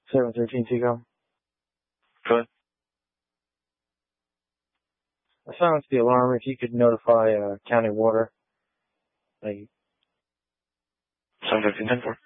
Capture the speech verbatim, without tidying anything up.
seven thirteen T COM. Go ahead. I silenced the alarm. If you could notify uh, County Water. Thank you. seven thirteen ten four.